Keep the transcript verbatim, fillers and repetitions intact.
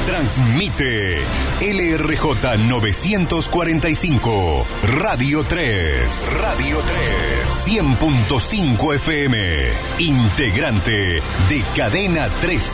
Transmite L R J novecientos cuarenta y cinco, Radio tres. Radio tres. cien punto cinco F M. Integrante de Cadena tres.